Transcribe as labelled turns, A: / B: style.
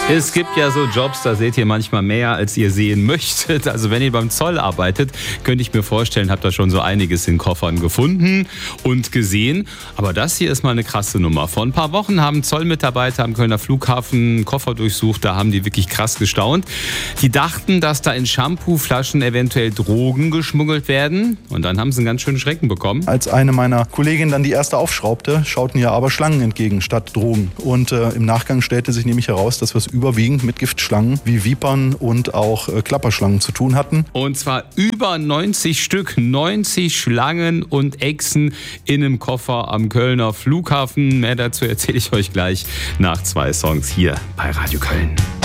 A: Es gibt ja so Jobs, da seht ihr manchmal mehr, als ihr sehen möchtet. Also wenn ihr beim Zoll arbeitet, könnte ich mir vorstellen, habt ihr schon so einiges in Koffern gefunden und gesehen. Aber das hier ist mal eine krasse Nummer. Vor ein paar Wochen haben Zollmitarbeiter am Kölner Flughafen Koffer durchsucht. Da haben die wirklich krass gestaunt. Die dachten, dass da in Shampooflaschen eventuell Drogen geschmuggelt werden. Und dann haben sie einen ganz schönen Schrecken bekommen.
B: Als eine meiner Kolleginnen dann die erste aufschraubte, schauten ihr aber Schlangen entgegen statt Drogen. Und im Nachgang stellte sich nämlich heraus, dass wir es überwiegend mit Giftschlangen wie Vipern und auch Klapperschlangen zu tun hatten.
A: Und zwar über 90 Stück, 90 Schlangen und Echsen in einem Koffer am Kölner Flughafen. Mehr dazu erzähle ich euch gleich nach 2 Songs hier bei Radio Köln.